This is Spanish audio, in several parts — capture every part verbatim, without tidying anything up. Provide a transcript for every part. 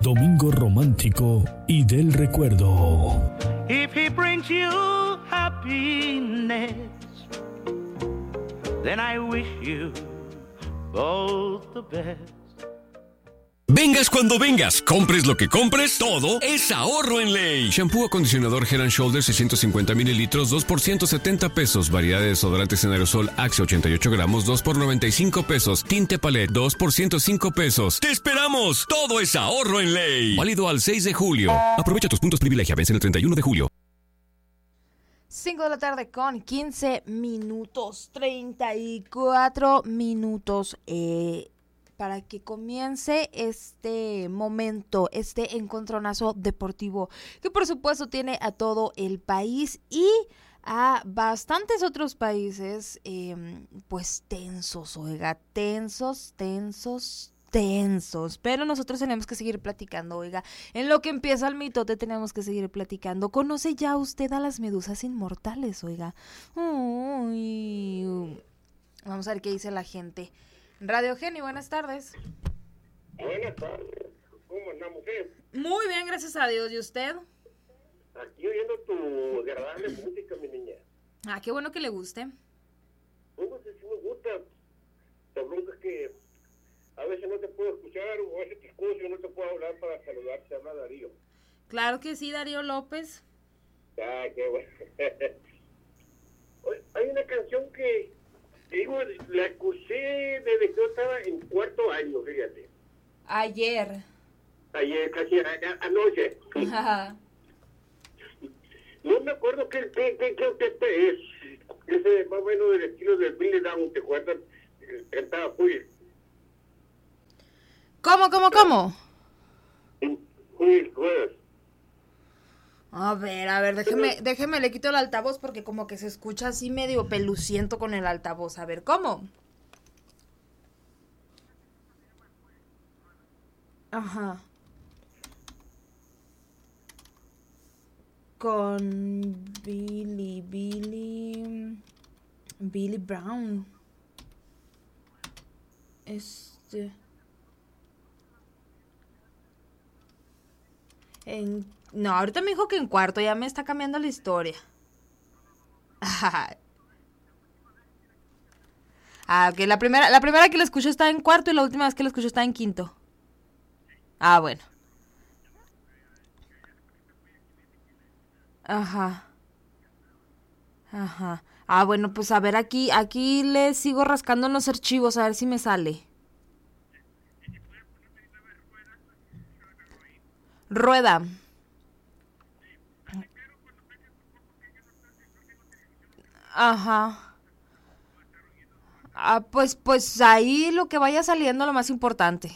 Domingo romántico y del recuerdo. If he brings you happiness, then I wish you both the best. Vengas cuando vengas, compres lo que compres, todo es ahorro en Ley. Shampoo acondicionador Head and Shoulders seiscientos cincuenta mililitros, dos por ciento setenta pesos. Variedad de desodorantes en aerosol Axe ochenta y ocho gramos, dos por noventa y cinco pesos. Tinte Palette, dos por ciento cinco pesos. ¡Te esperamos! Todo es ahorro en Ley. Válido al seis de julio. Aprovecha tus puntos privilegia, vence el treinta y uno de julio. cinco de la tarde con quince minutos, treinta y cuatro minutos, eh... para que comience este momento, este encontronazo deportivo, que por supuesto tiene a todo el país y a bastantes otros países, eh, pues tensos, oiga, tensos, tensos, tensos, pero nosotros tenemos que seguir platicando, oiga, en lo que empieza el mitote tenemos que seguir platicando. ¿Conoce ya usted a las medusas inmortales, oiga? Uy, vamos a ver qué dice la gente. Radio Geni, buenas tardes. Buenas tardes, ¿cómo andamos, eh? Muy bien, gracias a Dios, ¿y usted? Aquí oyendo tu agradable música, mi niña. Ah, qué bueno que le guste. Pues sí me gusta. La bronca es que a veces no te puedo escuchar, o a veces te escucho y no te puedo hablar para saludarte. Habla Darío. Claro que sí, Darío López. Ah, qué bueno. Hay una canción que digo, la escuché desde que yo estaba en cuarto año, fíjate. Ayer. Ayer, casi a, a, anoche. No me acuerdo qué, qué, qué, qué orquesta es. Ese más o menos del estilo del Billy Down, ¿te acuerdas? Cantaba Juil. ¿Cómo, cómo, cómo? Juil, Juil. A ver, a ver, déjeme, déjeme, le quito el altavoz porque como que se escucha así medio peluciento con el altavoz. A ver, ¿cómo? Ajá. Con Billy, Billy, Billy Brown. Este... En... No, ahorita me dijo que en cuarto, ya me está cambiando la historia. Ah, ok, la primera, la primera que la escuché está en cuarto y la última vez que la escuché está en quinto. Ah, bueno. Ajá. Ajá. Ah, bueno, pues a ver, aquí, aquí le sigo rascando en los archivos, a ver si me sale. Rueda. Ajá. Ah, pues, pues ahí lo que vaya saliendo lo más importante.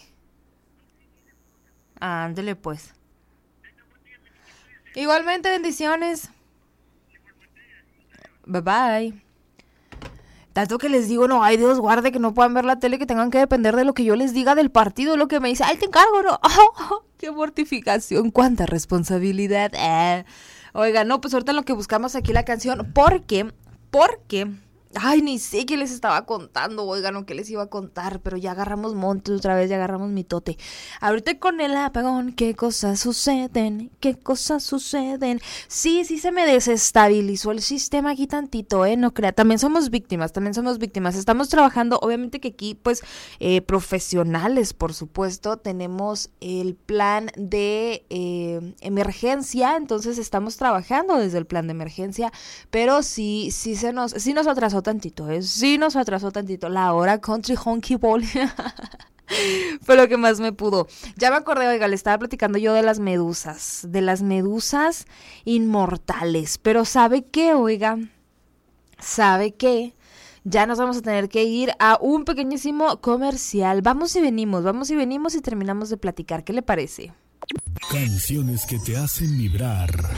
Ándele pues. Igualmente, bendiciones. Bye bye. Tanto que les digo, no, ay Dios guarde que no puedan ver la tele, que tengan que depender de lo que yo les diga del partido, lo que me dice, ay te encargo, ¿no? Oh, qué mortificación, cuánta responsabilidad. Eh. Oiga, no, pues ahorita en lo que buscamos aquí la canción, porque, porque... Ay, ni sé qué les estaba contando, oigan, o qué les iba a contar, pero ya agarramos monte otra vez, ya agarramos mitote. Ahorita con el apagón, ¿qué cosas suceden? ¿Qué cosas suceden? Sí, sí se me desestabilizó el sistema aquí tantito, ¿eh? No crea, también somos víctimas, también somos víctimas. Estamos trabajando, obviamente que aquí, pues, eh, profesionales, por supuesto, tenemos el plan de eh, emergencia, entonces estamos trabajando desde el plan de emergencia, pero sí, sí se nos, sí nos atrasó tantito, ¿eh? Sí nos atrasó tantito la hora country honky ball. Fue lo que más me pudo. Ya me acordé, oiga, le estaba platicando yo de las medusas, de las medusas inmortales, pero ¿sabe qué, oiga? ¿Sabe qué? Ya nos vamos a tener que ir a un pequeñísimo comercial. Vamos y venimos, vamos y venimos y terminamos de platicar. ¿Qué le parece? Canciones que te hacen vibrar.